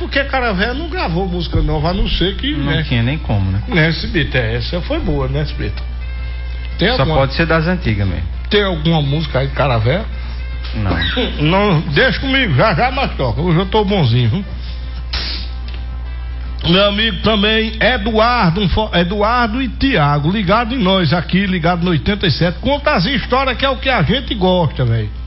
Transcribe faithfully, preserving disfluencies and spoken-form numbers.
porque cara velho não gravou música nova, a não ser que. Não né, tinha nem como, né? Né, Sibito, é, essa foi boa, né, Sibito? Tem Só alguma, pode ser das antigas mesmo. tem alguma música aí de cara velho? Não. Não, deixa comigo, já já nós toca. Hoje eu tô bonzinho, viu? Meu amigo também, Eduardo, um fo... Eduardo e Tiago, ligado em nós aqui, ligado no oitenta e sete. Conta as histórias que é o que a gente gosta, velho.